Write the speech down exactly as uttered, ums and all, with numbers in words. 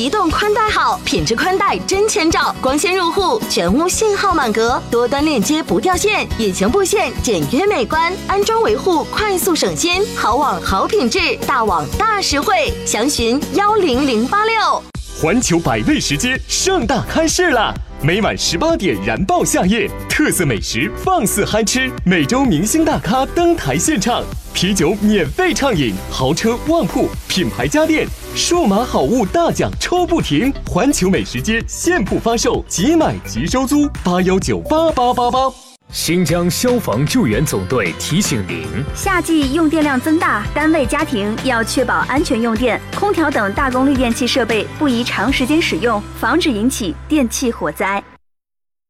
移动宽带好，品质宽带真千兆，光纤入户，全屋信号满格，多端链接不掉线，隐形布线简约美观，安装维护快速省心，好网好品质，大网大实惠，详询幺零零八六。 环球百味食街盛大开市啦！每晚十八点燃爆夏夜，特色美食放肆嗨吃，每周明星大咖登台献唱，啤酒免费畅饮，豪车旺铺，品牌家电，数码好物大奖抽不停。环球美食街现铺发售，即买即收租，八幺九八八八八。 新疆消防救援总队提醒您： 夏季用电量增大，单位家庭要确保安全用电，空调等大功率电器设备不宜长时间使用，防止引起电器火灾。